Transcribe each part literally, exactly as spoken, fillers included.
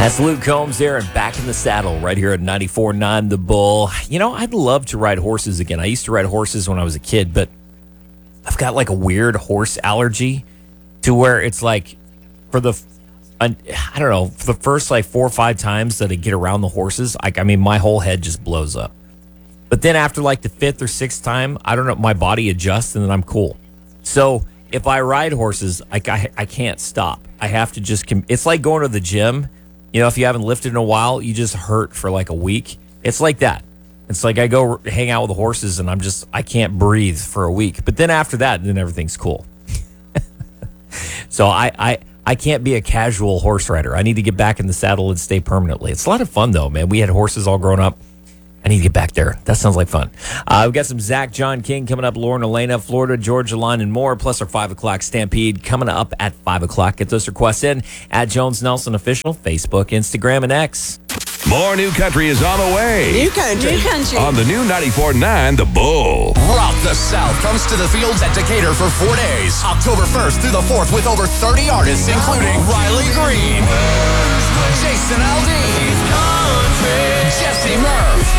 That's Luke Combs there and Back in the Saddle right here at ninety-four point nine The Bull. You know, I'd love to ride horses again. I used to ride horses when I was a kid, but I've got like a weird horse allergy to where it's like for the, I don't know, for the first like four or five times that I get around the horses, I, I mean, my whole head just blows up. But then after like the fifth or sixth time, I don't know, my body adjusts and then I'm cool. So if I ride horses, I, I, I can't stop. I have to just, it's like going to the gym. You know, if you haven't lifted in a while, you just hurt for like a week. It's like that. It's like I go hang out with the horses and I'm just, I can't breathe for a week. But then after that, then everything's cool. So I, I, I can't be a casual horse rider. I need to get back in the saddle and stay permanently. It's a lot of fun though, man. We had horses all growing up. I need to get back there. That sounds like fun. Uh, we've got some Zach John King coming up, Lauren Elena, Florida, Georgia Line, and more, plus our five o'clock Stampede coming up at five o'clock. Get those requests in at Jones Nelson Official, Facebook, Instagram, and X. More new country is on the way. New country. New country. On the new ninety-four point nine The Bull. Rock the South comes to the fields at Decatur for four days. October first through the fourth with over thirty artists, including Riley Green, Jason Aldean, Jesse Murph,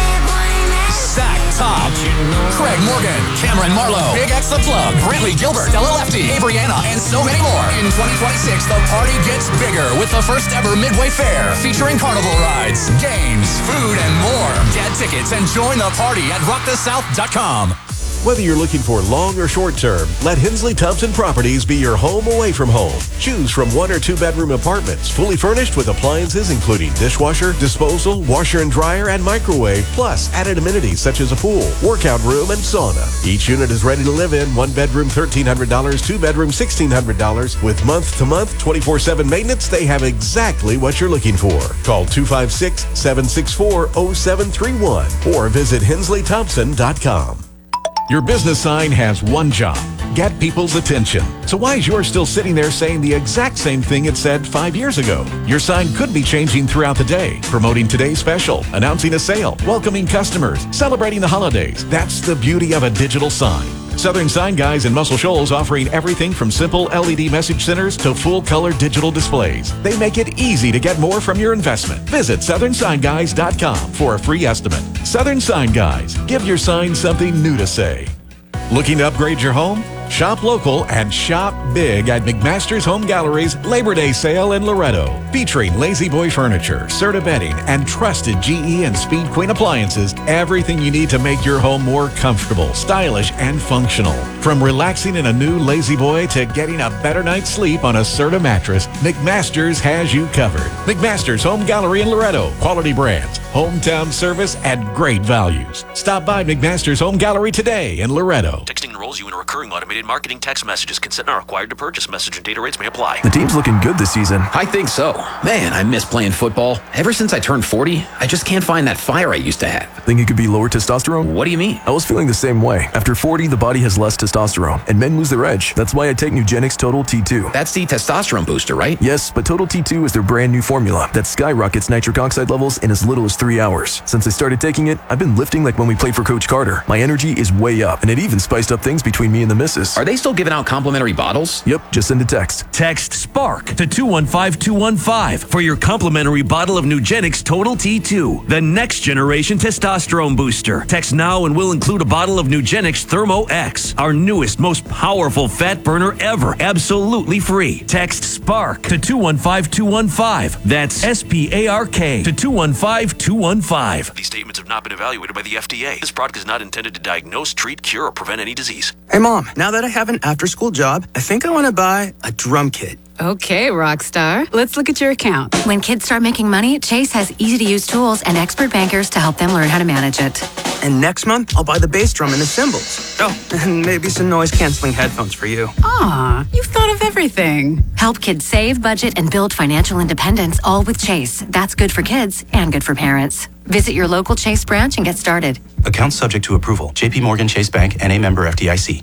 Zach Top, Craig Morgan, Cameron Marlowe, Big X The Plug, Brantley Gilbert, Stella Lefty, Abriana, and so many more. In twenty twenty-six, the party gets bigger with the first ever Midway Fair featuring carnival rides, games, food, and more. Get tickets and join the party at rock the south dot com. Whether you're looking for long or short term, let Hensley Thompson Properties be your home away from home. Choose from one or two bedroom apartments, fully furnished with appliances including dishwasher, disposal, washer and dryer, and microwave, plus added amenities such as a pool, workout room, and sauna. Each unit is ready to live in. One bedroom, thirteen hundred dollars, two bedroom, sixteen hundred dollars. With month-to-month, twenty-four seven maintenance, they have exactly what you're looking for. Call two five six, seven six four, zero seven three one or visit hensley thompson dot com. Your business sign has one job: get people's attention. So why is yours still sitting there saying the exact same thing it said five years ago? Your sign could be changing throughout the day, promoting today's special, announcing a sale, welcoming customers, celebrating the holidays. That's the beauty of a digital sign. Southern Sign Guys in Muscle Shoals offering everything from simple L E D message centers to full-color digital displays. They make it easy to get more from your investment. Visit southern sign guys dot com for a free estimate. Southern Sign Guys. Give your sign something new to say. Looking to upgrade your home? Shop local and shop big at McMaster's Home Gallery's Labor Day sale in Loretto. Featuring Lazy Boy Furniture, Serta Bedding, and trusted G E and Speed Queen appliances. Everything you need to make your home more comfortable, stylish, and functional. From relaxing in a new Lazy Boy to getting a better night's sleep on a Serta mattress, McMaster's has you covered. McMaster's Home Gallery in Loretto. Quality brands, hometown service, and great values. Stop by McMaster's Home Gallery today in Loretto. Texting enrolls you in a recurring automated marketing text messages. Consent not required to purchase. Message and data rates may apply. The team's looking good this season. I think so. Man, I miss playing football. Ever since I turned forty, I just can't find that fire I used to have. Think it could be lower testosterone? What do you mean? I was feeling the same way. After forty, the body has less testosterone, and men lose their edge. That's why I take Nugenix Total T two. That's the testosterone booster, right? Yes, but Total T two is their brand new formula that skyrockets nitric oxide levels in as little as three hours. Since I started taking it, I've been lifting like when we played for Coach Carter. My energy is way up, and it even spiced up things between me and the missus. Are they still giving out complimentary bottles? Yep, just send a text. Text SPARK to two one five two one five for your complimentary bottle of Nugenix Total T two, the next generation testosterone booster. Text now and we'll include a bottle of Nugenix Thermo X, our newest, most powerful fat burner ever, absolutely free. Text SPARK to two one five two one five. That's S P A R K to two one five two one five. These statements have not been evaluated by the F D A. This product is not intended to diagnose, treat, cure, or prevent any disease. Hey, Mom, now that I have an after-school job, I think I want to buy a drum kit. Okay, Rockstar. Let's look at your account. When kids start making money, Chase has easy-to-use tools and expert bankers to help them learn how to manage it. And next month, I'll buy the bass drum and the cymbals. Oh, and maybe some noise-canceling headphones for you. Aw, you've thought of everything. Help kids save, budget, and build financial independence, all with Chase. That's good for kids and good for parents. Visit your local Chase branch and get started. Account subject to approval. J P Morgan Chase Bank, N A member F D I C.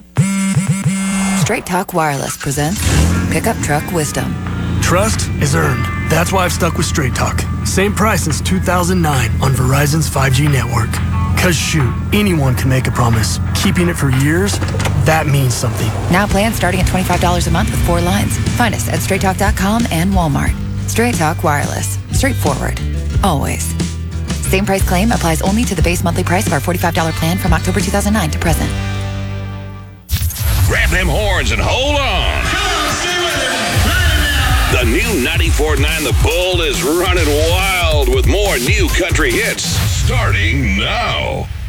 Straight Talk Wireless presents Pickup Truck Wisdom. Trust is earned. That's why I've stuck with Straight Talk. Same price since two thousand nine on Verizon's five G network. Cause shoot, anyone can make a promise. Keeping it for years, that means something. Now plans starting at twenty-five dollars a month with four lines. Find us at straight talk dot com and Walmart. Straight Talk Wireless. Straightforward. Always. Same price claim applies only to the base monthly price of our forty-five dollars plan from October two thousand nine to present. Grab them horns and hold on. The new ninety-four point nine The Bull is running wild with more new country hits starting now.